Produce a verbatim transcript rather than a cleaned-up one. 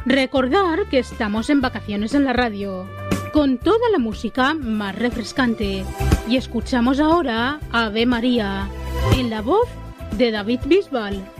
Recordar que estamos en vacaciones en la radio, con toda la música más refrescante. Y escuchamos ahora Ave María, en la voz de David Bisbal.